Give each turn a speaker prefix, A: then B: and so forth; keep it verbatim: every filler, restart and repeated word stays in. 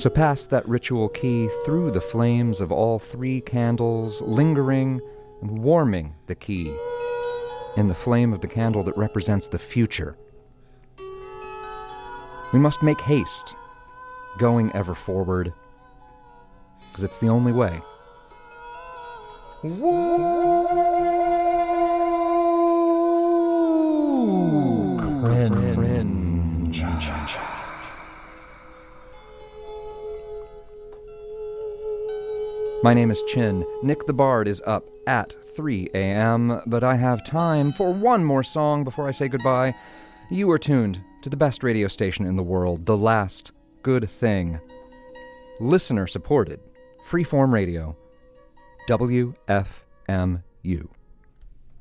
A: So pass that ritual key through the flames of all three candles, lingering and warming the key in the flame of the candle that represents the future. We must make haste, going ever forward, because it's the only way. Woo! Cringe. My name is Chin. Nick the Bard is up at three a.m., but I have time for one more song before I say goodbye. You are tuned to the best radio station in the world, The Last Good Thing. Listener-supported, freeform radio, W F M U.